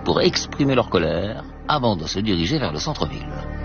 pour exprimer leur colère avant de se diriger vers le centre-ville.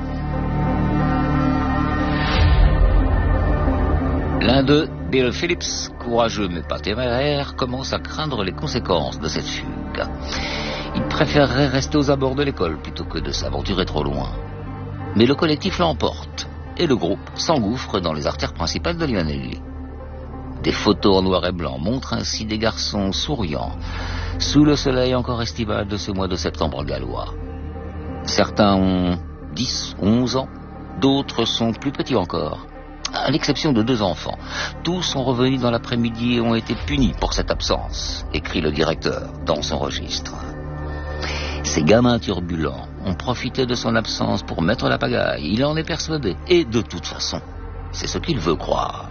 L'un d'eux, Bill Phillips, courageux mais pas téméraire, commence à craindre les conséquences de cette fugue. Il préférerait rester aux abords de l'école plutôt que de s'aventurer trop loin. Mais le collectif l'emporte et le groupe s'engouffre dans les artères principales de Llanelli. Des photos en noir et blanc montrent ainsi des garçons souriants sous le soleil encore estival de ce mois de septembre gallois. Certains ont 10, 11 ans, d'autres sont plus petits encore. À l'exception de 2 enfants, tous sont revenus dans l'après-midi et ont été punis pour cette absence, écrit le directeur dans son registre. Ces gamins turbulents ont profité de son absence pour mettre la pagaille, il en est persuadé, et de toute façon, c'est ce qu'il veut croire.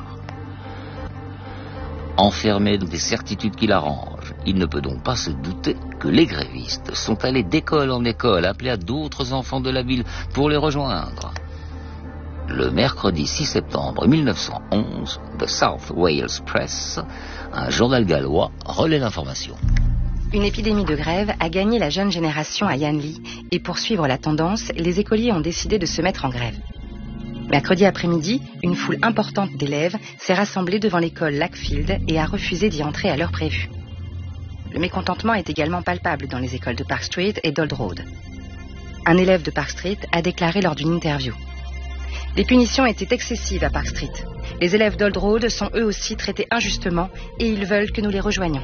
Enfermé dans des certitudes qui l'arrangent, il ne peut donc pas se douter que les grévistes sont allés d'école en école appeler à d'autres enfants de la ville pour les rejoindre. Le mercredi 6 septembre 1911, The South Wales Press, un journal gallois, relaie l'information. Une épidémie de grève a gagné la jeune génération à Llanelli et pour suivre la tendance, les écoliers ont décidé de se mettre en grève. Mercredi après-midi, une foule importante d'élèves s'est rassemblée devant l'école Lackfield et a refusé d'y entrer à l'heure prévue. Le mécontentement est également palpable dans les écoles de Park Street et d'Old Road. Un élève de Park Street a déclaré lors d'une interview: les punitions étaient excessives à Park Street. Les élèves d'Old Road sont eux aussi traités injustement et ils veulent que nous les rejoignions.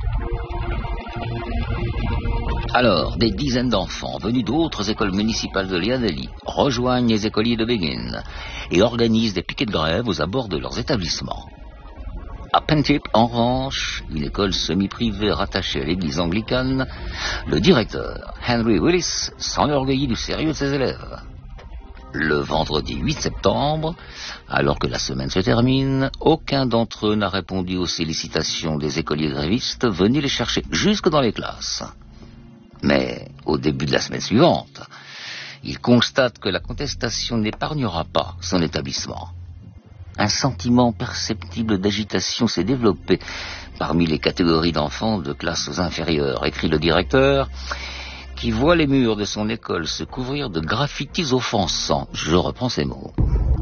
Alors, des dizaines d'enfants venus d'autres écoles municipales de Llanelli rejoignent les écoliers de Begin et organisent des piquets de grève aux abords de leurs établissements. À Pentip, en revanche, une école semi-privée rattachée à l'église anglicane, le directeur, Henry Willis, s'enorgueillit du sérieux de ses élèves. Le vendredi 8 septembre, alors que la semaine se termine, aucun d'entre eux n'a répondu aux sollicitations des écoliers grévistes venus les chercher jusque dans les classes. Mais au début de la semaine suivante, il constate que la contestation n'épargnera pas son établissement. Un sentiment perceptible d'agitation s'est développé parmi les catégories d'enfants de classes inférieures, écrit le directeur, qui voit les murs de son école se couvrir de graffitis offensants. Je reprends ces mots.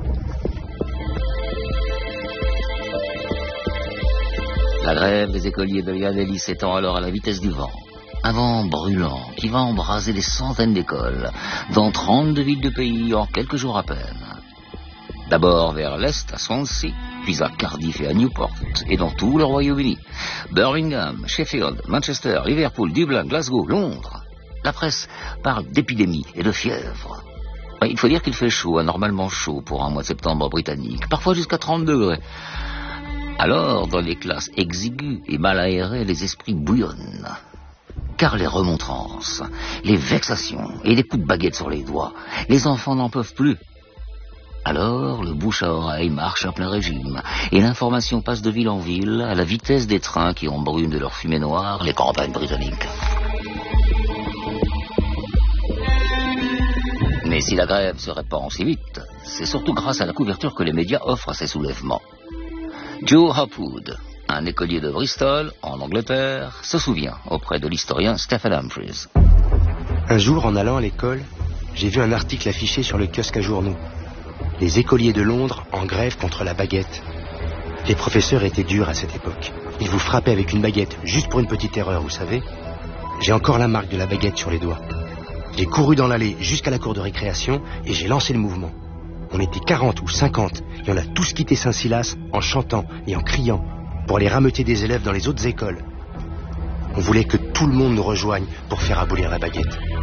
La grève des écoliers de Llanelli s'étend alors à la vitesse du vent. Un vent brûlant qui va embraser des centaines d'écoles dans 32 villes du pays en quelques jours à peine. D'abord vers l'est à Swansea, puis à Cardiff et à Newport, et dans tout le Royaume-Uni. Birmingham, Sheffield, Manchester, Liverpool, Dublin, Glasgow, Londres. La presse parle d'épidémie et de fièvre. Il faut dire qu'il fait chaud, anormalement chaud pour un mois de septembre britannique, parfois jusqu'à 30 degrés. Alors, dans les classes exiguës et mal aérées, les esprits bouillonnent. Car les remontrances, les vexations et les coups de baguette sur les doigts, les enfants n'en peuvent plus. Alors, le bouche à oreille marche à plein régime, et l'information passe de ville en ville à la vitesse des trains qui embrument de leur fumée noire les campagnes britanniques. Mais si la grève se répand si vite, c'est surtout grâce à la couverture que les médias offrent à ces soulèvements. Joe Hopwood, un écolier de Bristol, en Angleterre, se souvient auprès de l'historien Stephen Humphries. Un jour, en allant à l'école, j'ai vu un article affiché sur le kiosque à journaux. Les écoliers de Londres en grève contre la baguette. Les professeurs étaient durs à cette époque. Ils vous frappaient avec une baguette juste pour une petite erreur, vous savez. J'ai encore la marque de la baguette sur les doigts. J'ai couru dans l'allée jusqu'à la cour de récréation et j'ai lancé le mouvement. On était 40 ou 50 et on a tous quitté Saint-Silas en chantant et en criant pour aller rameuter des élèves dans les autres écoles. On voulait que tout le monde nous rejoigne pour faire abolir la baguette.